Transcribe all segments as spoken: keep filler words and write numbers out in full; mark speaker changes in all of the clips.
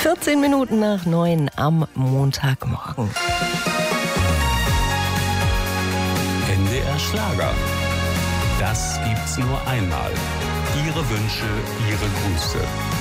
Speaker 1: vierzehn Minuten nach neun am Montagmorgen.
Speaker 2: N D R Schlager. Das gibt's nur einmal. Ihre Wünsche, Ihre Grüße.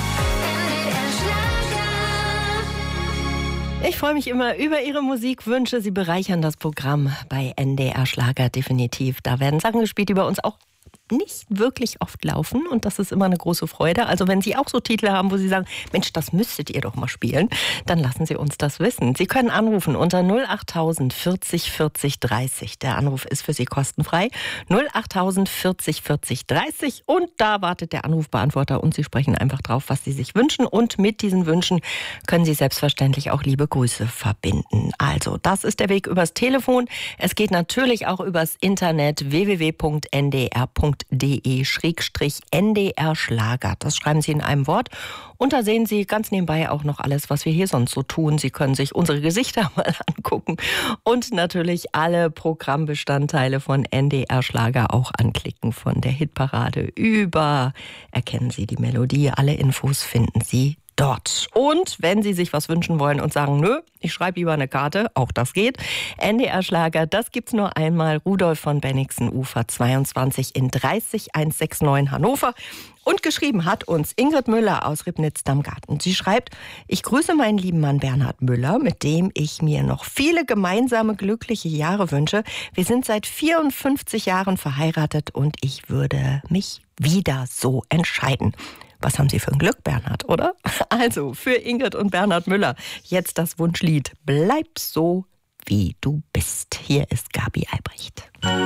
Speaker 1: Ich freue mich immer über Ihre Musikwünsche. Sie bereichern das Programm bei N D R Schlager definitiv. Da werden Sachen gespielt, die bei uns auch nicht wirklich oft laufen, und das ist immer eine große Freude. Also wenn Sie auch so Titel haben, wo Sie sagen, Mensch, das müsstet ihr doch mal spielen, dann lassen Sie uns das wissen. Sie können anrufen unter null acht tausend vierzig vierzig dreißig. Der Anruf ist für Sie kostenfrei. null acht tausend vierzig vierzig dreißig, und da wartet der Anrufbeantworter und Sie sprechen einfach drauf, was Sie sich wünschen, und mit diesen Wünschen können Sie selbstverständlich auch liebe Grüße verbinden. Also, das ist der Weg übers Telefon. Es geht natürlich auch übers Internet w w w punkt n d r punkt d e schrägstrich N D R Schlager. Das schreiben Sie in einem Wort. Und da sehen Sie ganz nebenbei auch noch alles, was wir hier sonst so tun. Sie können sich unsere Gesichter mal angucken und natürlich alle Programmbestandteile von N D R Schlager auch anklicken. Von der Hitparade über erkennen Sie die Melodie. Alle Infos finden Sie dort. Und wenn Sie sich was wünschen wollen und sagen, nö, ich schreibe lieber eine Karte, auch das geht. N D R Schlager, das gibt's nur einmal. Rudolf von Bennigsen, Ufer zweiundzwanzig in dreißig einhundertsechsundneunzig Hannover. Und geschrieben hat uns Ingrid Müller aus Ribnitz-Damgarten. Sie schreibt, ich grüße meinen lieben Mann Bernhard Müller, mit dem ich mir noch viele gemeinsame glückliche Jahre wünsche. Wir sind seit vierundfünfzig Jahren verheiratet und ich würde mich wieder so entscheiden. Was haben Sie für ein Glück, Bernhard, oder? Also, für Ingrid und Bernhard Müller jetzt das Wunschlied Bleib so, wie du bist. Hier ist Gabi Albrecht.